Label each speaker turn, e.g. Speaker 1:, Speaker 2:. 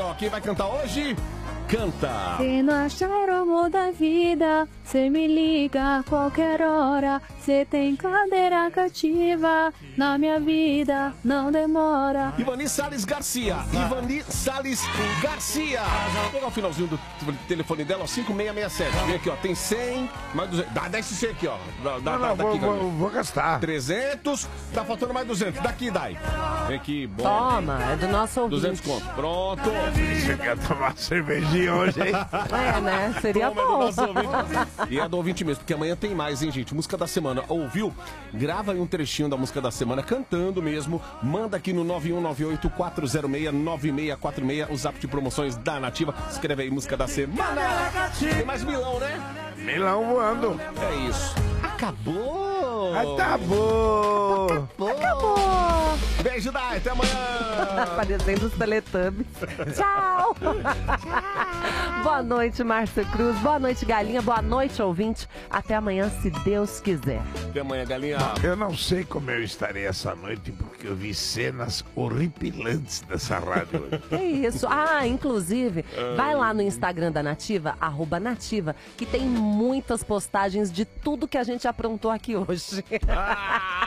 Speaker 1: ó. Quem vai cantar hoje? Canta!
Speaker 2: Se não achar o amor da vida, cê me liga a qualquer hora. Cê tem cadeira cativa na minha vida, não demora.
Speaker 1: Ivani Salles Garcia. Ivani Salles Garcia. Vou pegar o finalzinho do telefone dela, ó, 5667. Vem aqui, ó. Tem 100, mais 200. Dá esse 100 aqui, ó.
Speaker 3: Vou gastar.
Speaker 1: 300. Tá faltando mais 200. Daqui, Dai. Vem aqui, bom.
Speaker 4: Toma, é do nosso ouvinte.
Speaker 1: 200 conto. Pronto.
Speaker 3: Você quer tomar cervejinha hoje, hein?
Speaker 4: É, né? Seria
Speaker 1: Toma,
Speaker 4: bom.
Speaker 1: do nosso ouvinte. E é do ouvinte mesmo, porque amanhã tem mais, hein, gente? Música da semana. Ouviu? Grava aí um trechinho da música da semana, cantando mesmo. Manda aqui no 9198-406-9646, o zap de promoções da Nativa. Escreve aí, música da semana. Tem mais Milão, né?
Speaker 3: Milão voando.
Speaker 1: É isso. Acabou!
Speaker 3: Acabou!
Speaker 4: Acabou!
Speaker 1: Beijo, Dai. Até amanhã!
Speaker 4: Parecendo os Teletubbies. Tchau! Boa noite, Márcia Cruz. Boa noite, Galinha. Boa noite, ouvinte. Até amanhã, se Deus quiser.
Speaker 1: Até amanhã, Galinha.
Speaker 3: Eu não sei como eu estarei essa noite, porque eu vi cenas horripilantes dessa rádio hoje.
Speaker 4: É isso. Ah, inclusive, vai lá no Instagram da Nativa, @Nativa, que tem muitas postagens de tudo que a gente aprontou aqui hoje.